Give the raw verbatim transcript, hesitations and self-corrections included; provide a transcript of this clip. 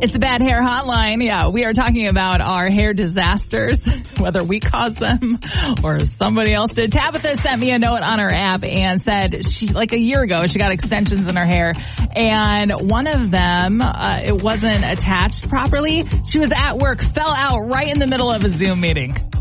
It's the Bad Hair Hotline. Yeah, we are talking about our hair disasters, whether we caused them or somebody else did. Tabitha sent me a note on her app and said she, like a year ago, she got extensions in her hair, and one of them, uh, it wasn't attached properly. She was at work, fell out right in the middle of a Zoom meeting.